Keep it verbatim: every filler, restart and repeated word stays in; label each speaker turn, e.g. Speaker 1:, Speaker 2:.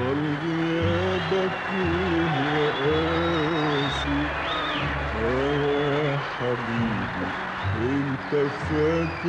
Speaker 1: غيابك ليه قاسي. آه يا حبيبي انت فاكر